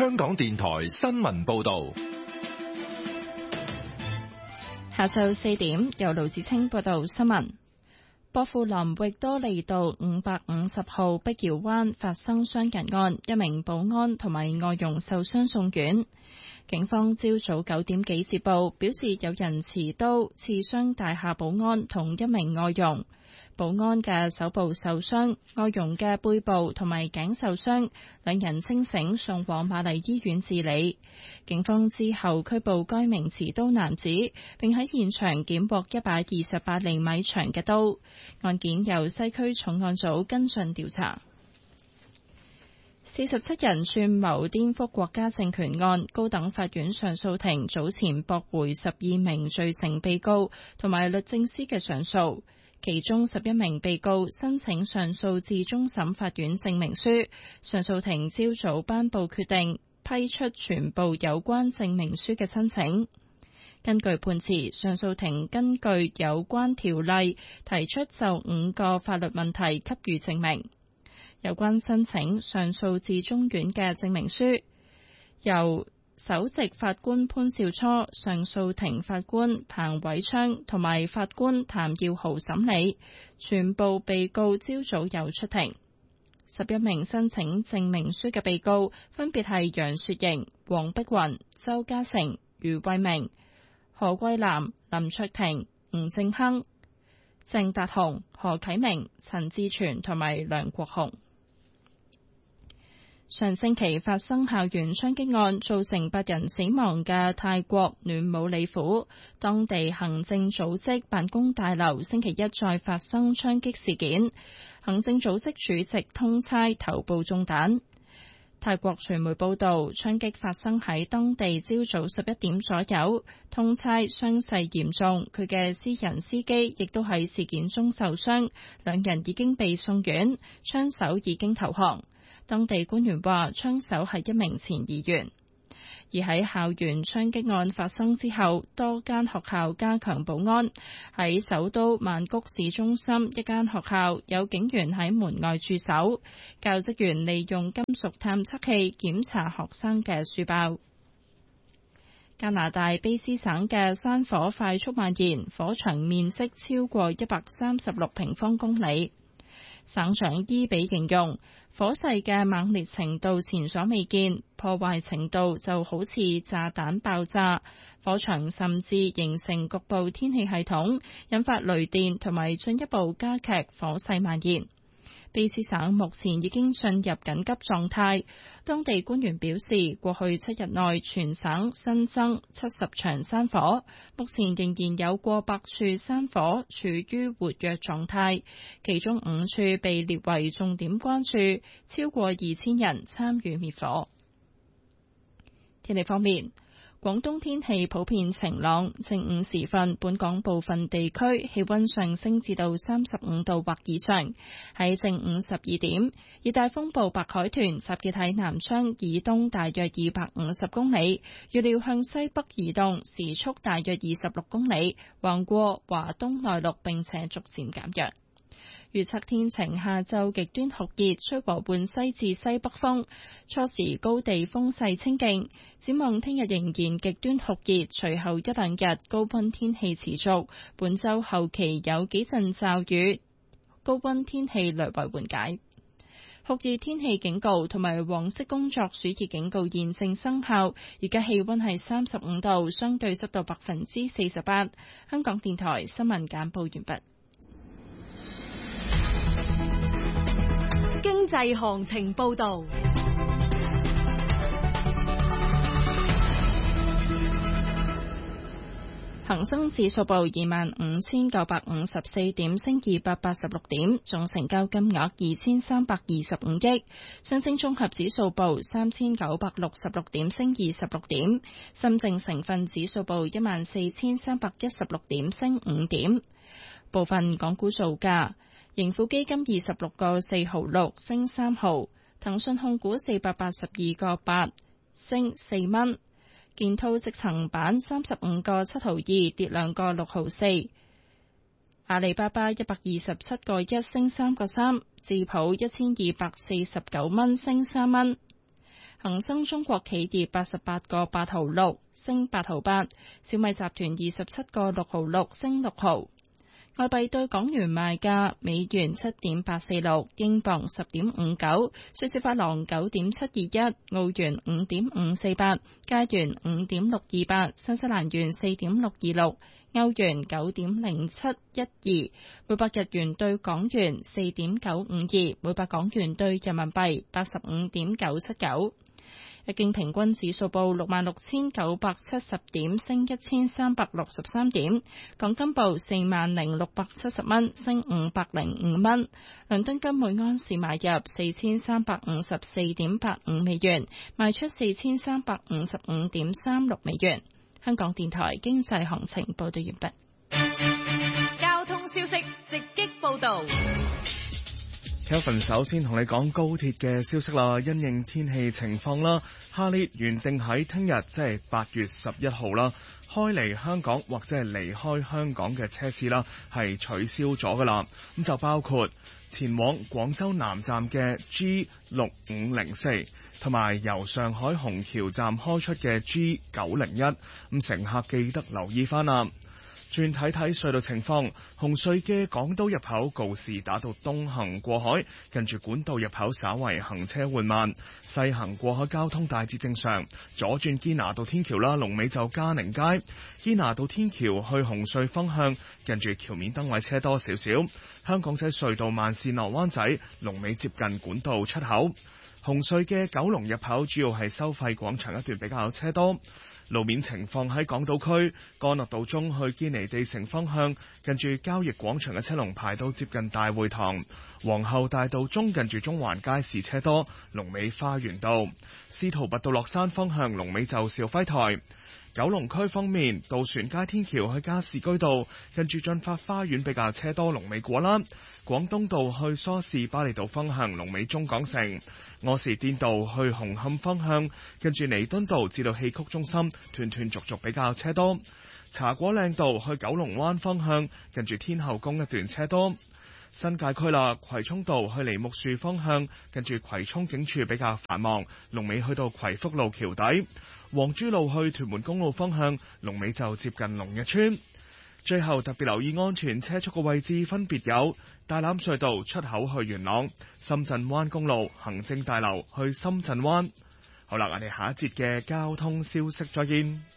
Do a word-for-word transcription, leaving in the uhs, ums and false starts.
香港電台新聞報道。 下晝四點，由盧子清報道新聞。薄扶林域多利道五百五十號碧瑤灣發生傷人案，一名保安同埋外傭受傷送院。警方朝早九點幾接報，表示有人持刀刺傷大廈保安同一名外傭。保安嘅手部受傷，外傭嘅背部同埋頸受傷，兩人清醒送往瑪麗醫院治理。警方之後拘捕該名持刀男子，並喺現場檢獲一把二十八厘米長嘅刀。案件由西區重案組跟進調查。四十七人串謀顛覆國家政權案，高等法院上訴庭早前駁回十二名罪成被告同埋律政司嘅上訴。其中十一名被告申請上訴至終審法院證明書，上訴庭朝早頒布決定，批出全部有關證明書嘅申請。根據判詞，上訴庭根據有關條例提出就五個法律問題給予證明。有關申請上訴至中院嘅證明書，由首席法官潘兆初、上訴庭法官彭偉昌同埋法官譚耀豪審理，全部被告朝早有出庭。十一名申請證明書嘅被告分別係楊雪盈、黃碧雲、周家成、余慧明、何桂藍、林卓廷、吳正亨、鄭達鴻、何啟明、陳志全同埋梁國雄。上星期發生校園槍擊案，造成八人死亡嘅泰國暖武里府，當地行政組織辦公大樓星期一再發生槍擊事件，行政組織主席通差頭部中彈。泰國傳媒報道，槍擊發生喺當地朝早十一點左右，通差傷勢嚴重，佢嘅私人司機亦都喺事件中受傷，兩人已經被送院，槍手已經投降。當地官員話，槍手係一名前議員。而喺校園槍擊案發生之後，多間學校加強保安。喺首都曼谷市中心一間學校，有警員喺門外駐守，教職員利用金屬探測器檢查學生嘅書包。加拿大卑詩省嘅山火快速蔓延，火場面積超過一百三十六平方公里。省長伊比形容火勢嘅猛烈程度前所未見，破壞程度就好似炸彈爆炸，火場甚至形成局部天氣系統，引發雷電同埋進一步加劇火勢蔓延。卑詩省目前已經進入緊急狀態，當地官員表示，過去七日內全省新增七十場山火，目前仍然有過百處山火處於活躍狀態，其中五處被列為重點關注，超過二千人參與滅火。天氣方面，廣東天氣普遍晴朗，正午時分，本港部分地區氣溫上升至到三十五度或以上。喺正午十二點，熱帶風暴白海豚集結喺南昌以東大約二百五十公里，預料向西北移動，時速大約二十六公里，橫過華東內陸並且逐漸減弱。預測天晴，下晝極端酷熱，吹和緩西至西北風，初時高地風勢清勁。展望聽日仍然極端酷熱，隨後一兩日高溫天氣持續。本週後期有幾陣驟雨，高溫天氣略為緩解。酷熱天氣警告同埋黃色工作暑熱警告現正生效。而家氣溫係三十五度，相對濕度百分之四十八。香港電台新聞簡報完畢。 經濟行情報道， 恒生指數報二萬五千九百五十四點，升二百八十六點，總成交金額二千三百二十五億。上證綜合指數報三千九百六十六點，升二十六點。深證成分指數報一萬四千三百一十六點，升五點。部分港股造價。盈富基金二十六個四毫六升三毫，騰訊控股四百八十二個八升四蚊，建滔積層板三十五個七毫二跌兩個六毫四，阿里巴巴一百二十七個一升三個三，智普一千二百四十九蚊升三蚊， 恒生中國企業八十八個八毫六，升八毫八；小米集團二十七個六毫六，升六毫。外幣對港元賣價：美元七點八四六，英鎊十點五九，瑞士法郎九點七二一，澳元五點五四八，加元五點六二八，新西蘭元四點六二六，歐元九點零七一二，每百日元對港元四點九五二，每百港元對人民幣八十五點九七九。日經平均指數報六萬六千九百七十點，升一千三百六十三點。港金報四萬零六百七十蚊，升五百零五蚊。倫敦金每安士買入四千三百五十四點八五美元，賣出四千三百五十五點三六美元。香港電台經濟行情報道完畢。 交通消息直擊報道。 Kelvin 首先同你講高鐵嘅消息啦，因應天氣情況啦，下列原定喺聽日即係八月十一號啦，開離香港或者係離開香港嘅車次啦，係取消咗噶啦。咁就包括前往廣州南站嘅 G 六五零四，同埋由上海虹橋站開出嘅 G 九零一。咁乘客記得留意翻啦。轉睇睇隧道情況，紅隧嘅港島入口告士打道東行過海，近住管道入口稍為行車緩慢；西行過海交通大致正常。左轉堅拿道天橋啦，龍尾就嘉寧街；堅拿道天橋去紅隧方向，近住橋面燈位車多少少。香港仔隧道慢線落灣仔，龍尾接近管道出口。紅隧嘅九龍入口主要係收費廣場一段比較車多。路面情況喺港島區干諾道中去堅尼地城方向，近住交易廣場嘅車龍排到接近大會堂；皇后大道中近住中環街市車多，龍尾花園道；司徒拔道落山方向龍尾就肇輝台。九龍區方面，渡船街天橋去加士居道，近住進發花園比較車多，龍尾果欄；廣東道去梳士巴利道方向，龍尾中港城；柯士甸道去紅磡方向，近住彌敦道至到戲曲中心，斷斷續續比較車多；茶果嶺道去九龍灣方向，近住天后宮一段車多。新界區啦，葵涌道去梨木樹方向，近住葵涌警署比較繁忙，龍尾去到葵福路橋底；黃珠路去屯門公路方向，龍尾就接近龍日村。最後特別留意安全車速嘅位置分別有大欖隧道出口去元朗、深圳灣公路行政大樓去深圳灣。好啦，我哋下一節嘅交通消息再見。